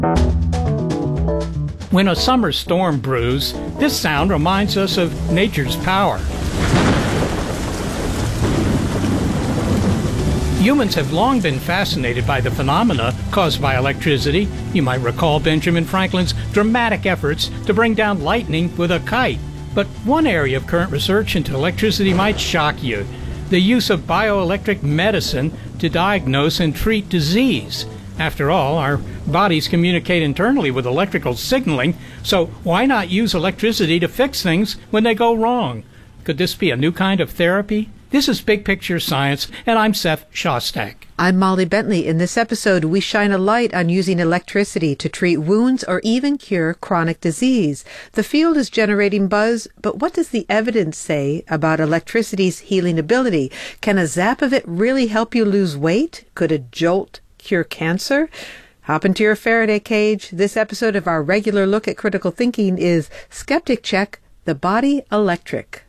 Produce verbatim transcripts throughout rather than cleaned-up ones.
When a summer storm brews, this sound reminds us of nature's power. Humans have long been fascinated by the phenomena caused by electricity. You might recall Benjamin Franklin's dramatic efforts to bring down lightning with a kite. But one area of current research into electricity might shock you: the use of bioelectric medicine to diagnose and treat disease. After all, our bodies communicate internally with electrical signaling, so why not use electricity to fix things when they go wrong? Could this be a new kind of therapy? This is Big Picture Science, and I'm Seth Shostak. I'm Molly Bentley. In this episode, we shine a light on using electricity to treat wounds or even cure chronic disease. The field is generating buzz, but what does the evidence say about electricity's healing ability? Can a zap of it really help you lose weight? Could a jolt cure cancer? Hop into your Faraday cage. This episode of our regular look at critical thinking is Skeptic Check, The Body Electric.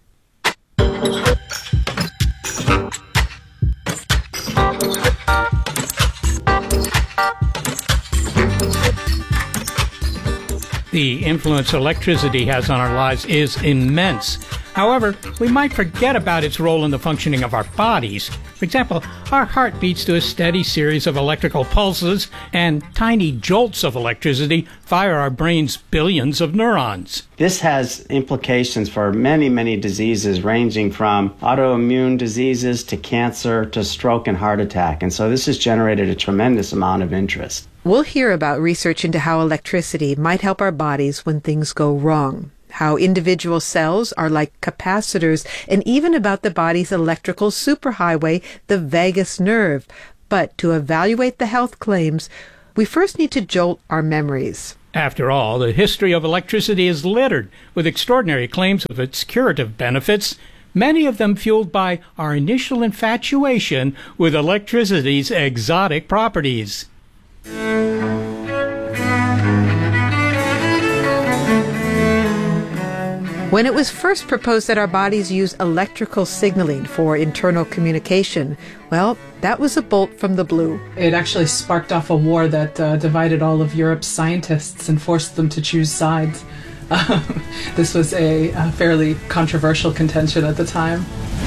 The influence electricity has on our lives is immense. However, we might forget about its role in the functioning of our bodies. For example, our heart beats to a steady series of electrical pulses, and tiny jolts of electricity fire our brain's billions of neurons. This has implications for many, many diseases, ranging from autoimmune diseases to cancer to stroke and heart attack. And so this has generated a tremendous amount of interest. We'll hear about research into how electricity might help our bodies when things go wrong, how individual cells are like capacitors, and even about the body's electrical superhighway, the vagus nerve. But to evaluate the health claims, we first need to jolt our memories. After all, the history of electricity is littered with extraordinary claims of its curative benefits, many of them fueled by our initial infatuation with electricity's exotic properties. When it was first proposed that our bodies use electrical signaling for internal communication, well, that was a bolt from the blue. It actually sparked off a war that uh, divided all of Europe's scientists and forced them to choose sides. Um, this was a, a fairly controversial contention at the time.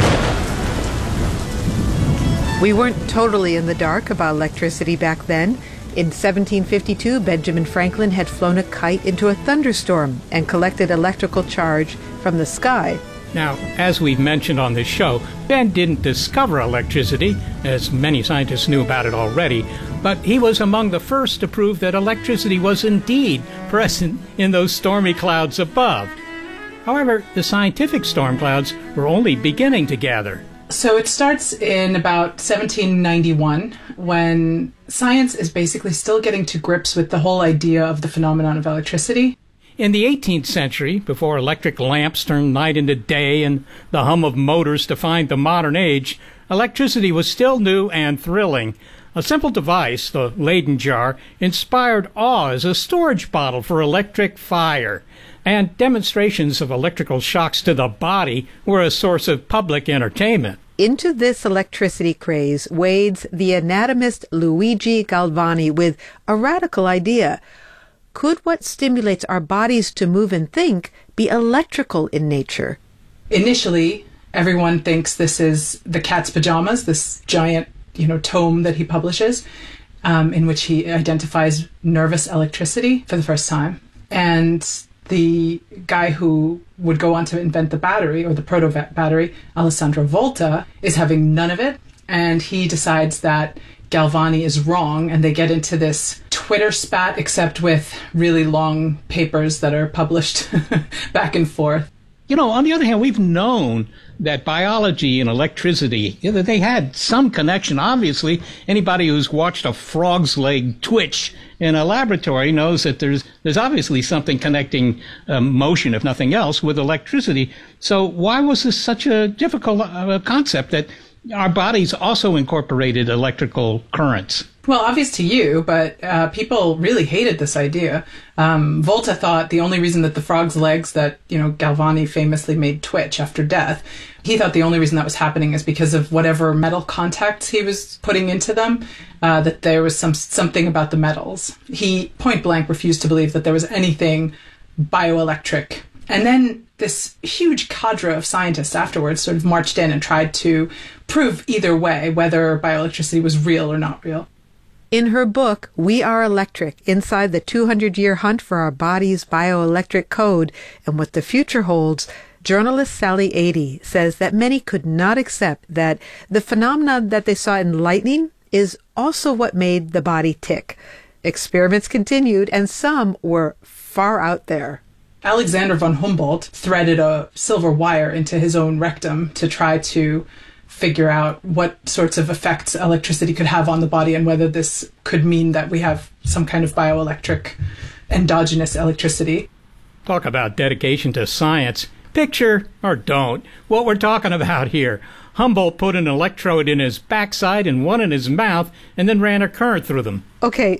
We weren't totally in the dark about electricity back then. In seventeen fifty-two, Benjamin Franklin had flown a kite into a thunderstorm and collected electrical charge from the sky. Now, as we've mentioned on this show, Ben didn't discover electricity, as many scientists knew about it already, but he was among the first to prove that electricity was indeed present in those stormy clouds above. However, the scientific storm clouds were only beginning to gather. So it starts in about seventeen ninety-one, when science is basically still getting to grips with the whole idea of the phenomenon of electricity. In the eighteenth century, before electric lamps turned night into day and the hum of motors defined the modern age, electricity was still new and thrilling. A simple device, the Leyden jar, inspired awe as a storage bottle for electric fire. And demonstrations of electrical shocks to the body were a source of public entertainment. Into this electricity craze wades the anatomist Luigi Galvani with a radical idea. Could what stimulates our bodies to move and think be electrical in nature? Initially, everyone thinks this is The Cat's Pajamas, this giant, you know, tome that he publishes, um, in which he identifies nervous electricity for the first time. And the guy who would go on to invent the battery, or the proto-battery, Alessandro Volta, is having none of it. And he decides that Galvani is wrong, and they get into this Twitter spat, except with really long papers that are published back and forth. You know, on the other hand, we've known that biology and electricity, you know, they had some connection. Obviously, anybody who's watched a frog's leg twitch in a laboratory knows that there's there's obviously something connecting um, motion, if nothing else, with electricity. So why was this such a difficult uh, concept that our bodies also incorporated electrical currents? Well, obvious to you, but uh, people really hated this idea. Um, Volta thought the only reason that the frog's legs that, you know, Galvani famously made twitch after death, he thought the only reason that was happening is because of whatever metal contacts he was putting into them, uh, that there was some something about the metals. He point blank refused to believe that there was anything bioelectric. And then this huge cadre of scientists afterwards sort of marched in and tried to prove either way whether bioelectricity was real or not real. In her book, We Are Electric, Inside the two hundred year Hunt for Our Body's Bioelectric Code and What the Future Holds, journalist Sally Adey says that many could not accept that the phenomenon that they saw in lightning is also what made the body tick. Experiments continued, and some were far out there. Alexander von Humboldt threaded a silver wire into his own rectum to try to figure out what sorts of effects electricity could have on the body and whether this could mean that we have some kind of bioelectric endogenous electricity. Talk about dedication to science. Picture, or don't, what we're talking about here. Humboldt put an electrode in his backside and one in his mouth and then ran a current through them. Okay,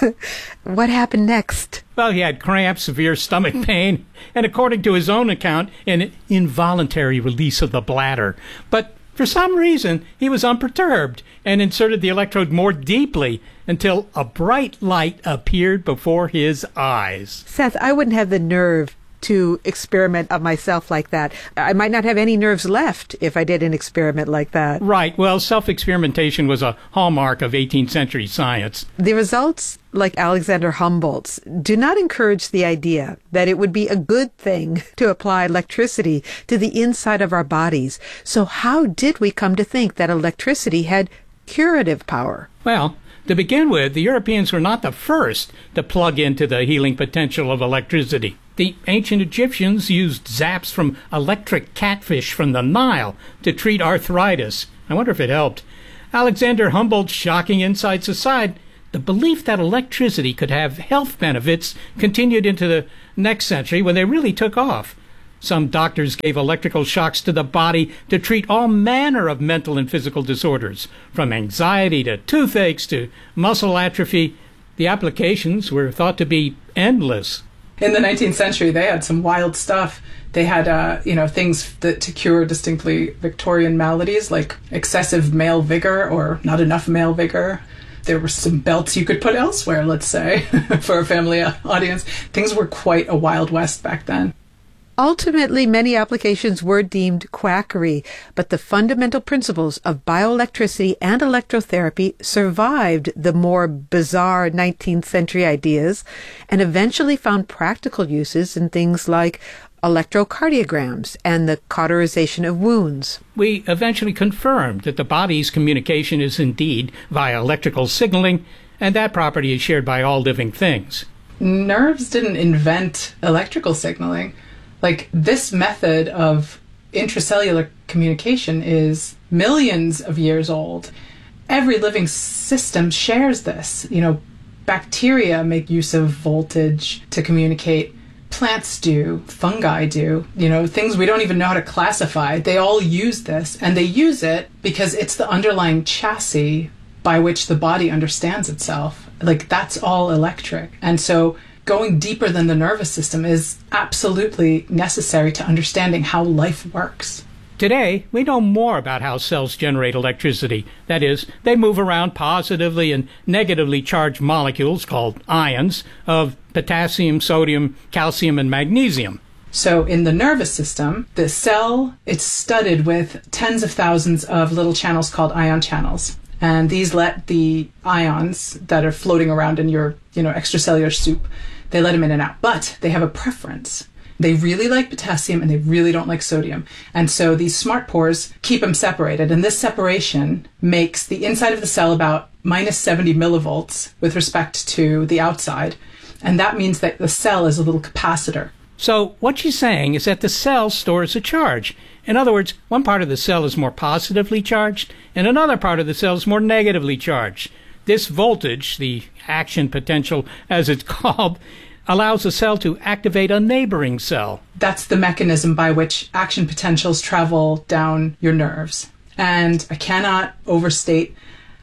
what happened next? Well, he had cramps, severe stomach pain, and according to his own account, an involuntary release of the bladder. But for some reason, he was unperturbed and inserted the electrode more deeply until a bright light appeared before his eyes. Seth, I wouldn't have the nerve to experiment on myself like that. I might not have any nerves left if I did an experiment like that. Right. Well, self-experimentation was a hallmark of eighteenth century science. The results, like Alexander Humboldt's, do not encourage the idea that it would be a good thing to apply electricity to the inside of our bodies. So how did we come to think that electricity had curative power? Well, to begin with, the Europeans were not the first to plug into the healing potential of electricity. The ancient Egyptians used zaps from electric catfish from the Nile to treat arthritis. I wonder if it helped. Alexander Humboldt's shocking insights aside, the belief that electricity could have health benefits continued into the next century when they really took off. Some doctors gave electrical shocks to the body to treat all manner of mental and physical disorders, from anxiety to toothaches to muscle atrophy. The applications were thought to be endless. In the nineteenth century, they had some wild stuff. They had, uh, you know, things that to cure distinctly Victorian maladies like excessive male vigor or not enough male vigor. There were some belts you could put elsewhere, let's say, for a family audience. Things were quite a Wild West back then. Ultimately, many applications were deemed quackery, but the fundamental principles of bioelectricity and electrotherapy survived the more bizarre nineteenth century ideas and eventually found practical uses in things like electrocardiograms and the cauterization of wounds. We eventually confirmed that the body's communication is indeed via electrical signaling, and that property is shared by all living things. Nerves didn't invent electrical signaling. Like, this method of intracellular communication is millions of years old. Every living system shares this. You know, bacteria make use of voltage to communicate. Plants do, fungi do, you know, things we don't even know how to classify. They all use this, and they use it because it's the underlying chassis by which the body understands itself. Like, that's all electric. And so going deeper than the nervous system is absolutely necessary to understanding how life works. Today, we know more about how cells generate electricity. That is, they move around positively and negatively charged molecules, called ions, of potassium, sodium, calcium, and magnesium. So in the nervous system, the cell, it's studded with tens of thousands of little channels called ion channels. And these let the ions that are floating around in your, you know, extracellular soup, they let them in and out. But they have a preference. They really like potassium and they really don't like sodium. And so these smart pores keep them separated. And this separation makes the inside of the cell about minus seventy millivolts with respect to the outside. And that means that the cell is a little capacitor. So what she's saying is that the cell stores a charge. In other words, one part of the cell is more positively charged and another part of the cell is more negatively charged. This voltage, the action potential as it's called, allows a cell to activate a neighboring cell. That's the mechanism by which action potentials travel down your nerves. And I cannot overstate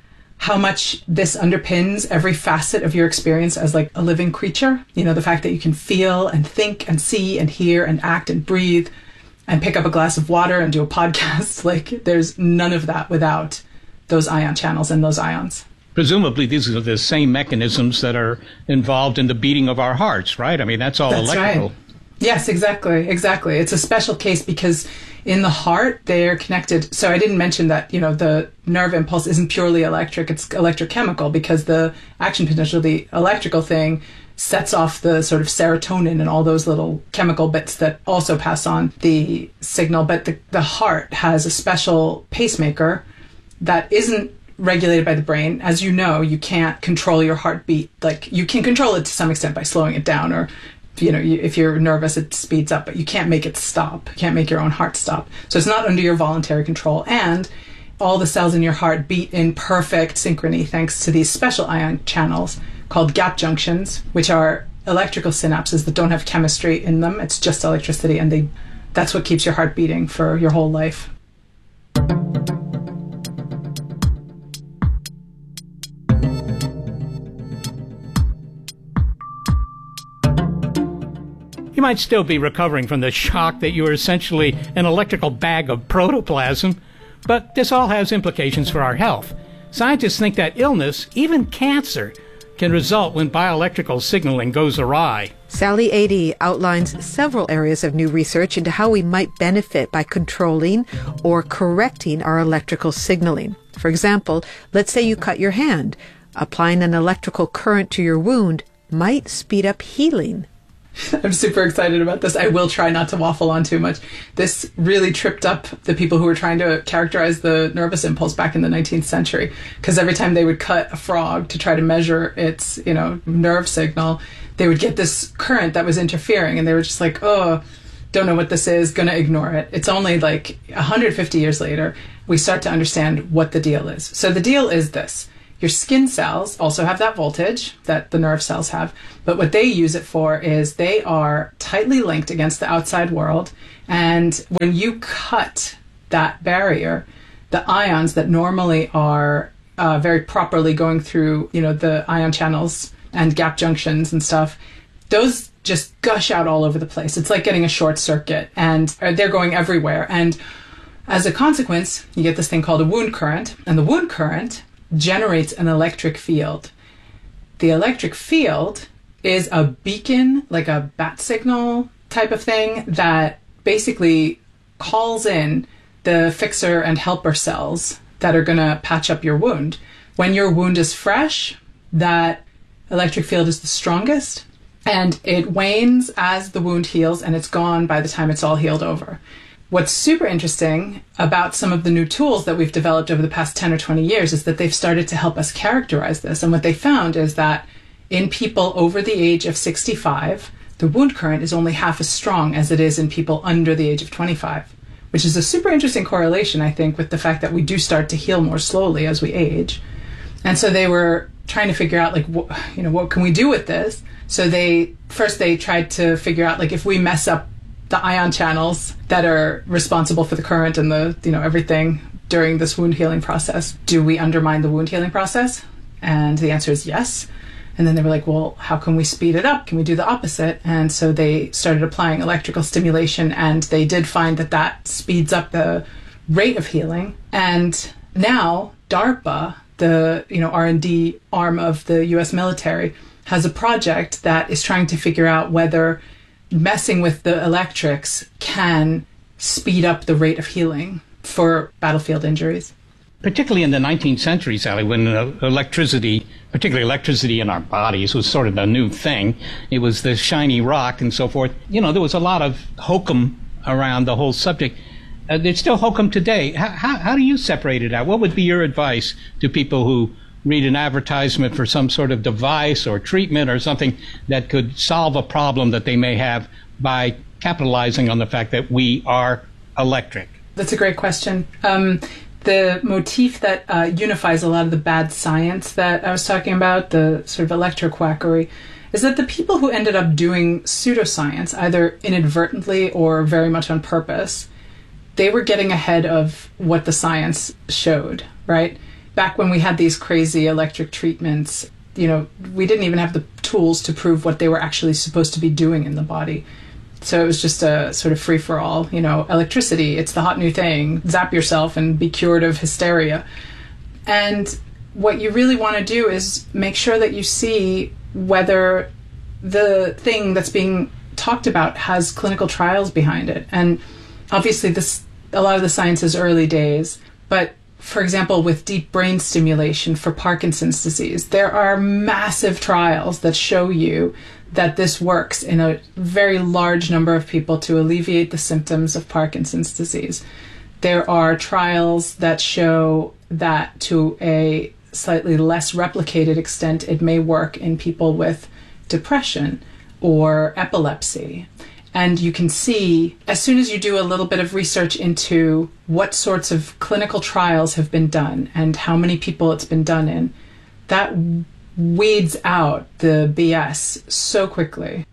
how much this underpins every facet of your experience as like a living creature. You know, the fact that you can feel and think and see and hear and act and breathe and pick up a glass of water and do a podcast. Like, there's none of that without those ion channels and those ions. Presumably, these are the same mechanisms that are involved in the beating of our hearts, right? I mean, that's all That's electrical. Right. Yes, exactly, exactly. It's a special case because in the heart, they're connected. So I didn't mention that, you know, the nerve impulse isn't purely electric, it's electrochemical, because the action potential, the electrical thing, sets off the sort of serotonin and all those little chemical bits that also pass on the signal. But the, the heart has a special pacemaker that isn't regulated by the brain. As you know, you can't control your heartbeat. Like, you can control it to some extent by slowing it down, or, you know, you, if you're nervous, it speeds up, but you can't make it stop. You can't make your own heart stop. So it's not under your voluntary control. And all the cells in your heart beat in perfect synchrony thanks to these special ion channels called gap junctions, which are electrical synapses that don't have chemistry in them. It's just electricity, and they that's what keeps your heart beating for your whole life. You might still be recovering from the shock that you are essentially an electrical bag of protoplasm, but this all has implications for our health. Scientists think that illness, even cancer, can result when bioelectrical signaling goes awry. Sally Adee outlines several areas of new research into how we might benefit by controlling or correcting our electrical signaling. For example, let's say you cut your hand. Applying an electrical current to your wound might speed up healing. I'm super excited about this. I will try not to waffle on too much. This really tripped up the people who were trying to characterize the nervous impulse back in the nineteenth century, because every time they would cut a frog to try to measure its, you know, nerve signal, they would get this current that was interfering, and they were just like, oh, don't know what this is, gonna ignore it. It's only like one hundred fifty years later, we start to understand what the deal is. So the deal is this. Your skin cells also have that voltage that the nerve cells have, but what they use it for is they are tightly linked against the outside world, and when you cut that barrier, the ions that normally are uh, very properly going through, you know, the ion channels and gap junctions and stuff, those just gush out all over the place. It's like getting a short circuit, and they're going everywhere. And as a consequence, you get this thing called a wound current, and the wound current generates an electric field. The electric field is a beacon, like a bat signal type of thing, that basically calls in the fixer and helper cells that are going to patch up your wound. When your wound is fresh, that electric field is the strongest, and it wanes as the wound heals, and it's gone by the time it's all healed over. What's super interesting about some of the new tools that we've developed over the past ten or twenty years is that they've started to help us characterize this. And what they found is that in people over the age of sixty-five, the wound current is only half as strong as it is in people under the age of twenty-five, which is a super interesting correlation, I think, with the fact that we do start to heal more slowly as we age. And so they were trying to figure out, like, wh- you know, what can we do with this? So they first they tried to figure out, like, if we mess up the ion channels that are responsible for the current and the, you know, everything during this wound healing process, do we undermine the wound healing process? And the answer is yes. And then they were like, well, how can we speed it up? Can we do the opposite? And so they started applying electrical stimulation, and they did find that that speeds up the rate of healing. And now DARPA, the, you know, R and D arm of the U S military, has a project that is trying to figure out whether messing with the electrics can speed up the rate of healing for battlefield injuries. Particularly in the nineteenth century, Sally, when uh, electricity, particularly electricity in our bodies, was sort of a new thing. It was the shiny rock and so forth. You know, there was a lot of hokum around the whole subject. Uh, there's still hokum today. How, how, how do you separate it out? What would be your advice to people who read an advertisement for some sort of device or treatment or something that could solve a problem that they may have by capitalizing on the fact that we are electric? That's a great question. Um, the motif that uh, unifies a lot of the bad science that I was talking about, the sort of electroquackery, is that the people who ended up doing pseudoscience, either inadvertently or very much on purpose, they were getting ahead of what the science showed, right? back when we had these crazy electric treatments, you know, we didn't even have the tools to prove what they were actually supposed to be doing in the body. So it was just a sort of free-for-all, you know, electricity, it's the hot new thing, zap yourself and be cured of hysteria. And what you really want to do is make sure that you see whether the thing that's being talked about has clinical trials behind it. And obviously this, a lot of the science is early days, but for example, with deep brain stimulation for Parkinson's disease, there are massive trials that show you that this works in a very large number of people to alleviate the symptoms of Parkinson's disease. There are trials that show that to a slightly less replicated extent, it may work in people with depression or epilepsy. And you can see, as soon as you do a little bit of research into what sorts of clinical trials have been done and how many people it's been done in, that weeds out the B S so quickly.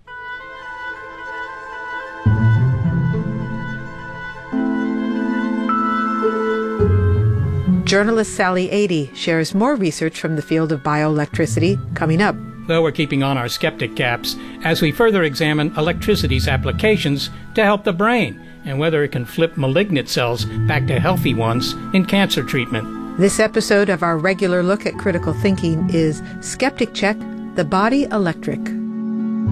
Journalist Sally Adee shares more research from the field of bioelectricity coming up. Though we're keeping on our skeptic caps as we further examine electricity's applications to help the brain and whether it can flip malignant cells back to healthy ones in cancer treatment. This episode of our regular look at critical thinking is Skeptic Check, The Body Electric.